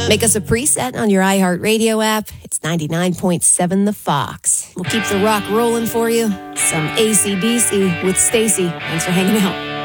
Make us a preset on your iHeartRadio app. It's 99.7 The Fox. We'll keep the rock rolling for you. Some AC/DC with Stacy. Thanks for hanging out.